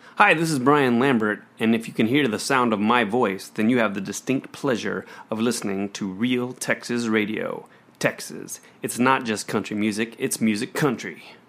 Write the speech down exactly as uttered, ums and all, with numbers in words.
Hi, this is Brian Lambert, and if you can hear the sound of my voice, then you have the distinct pleasure of listening to Real Texas Radio. Texas. It's not just country music, it's music country.